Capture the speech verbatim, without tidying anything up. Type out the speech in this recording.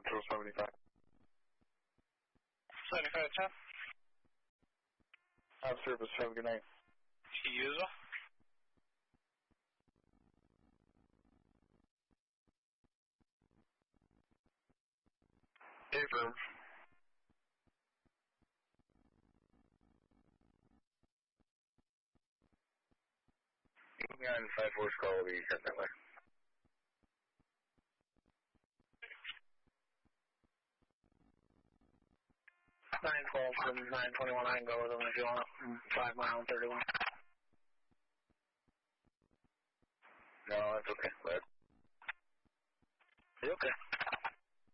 Control seventy-five. seventy-five ten. Have service, have a good night. User. Affirm. nine five four call will be sent that way. nine twelve from nine twenty-one, I can go with them if you want. five mile and thirty-one. No, that's okay. But... You okay?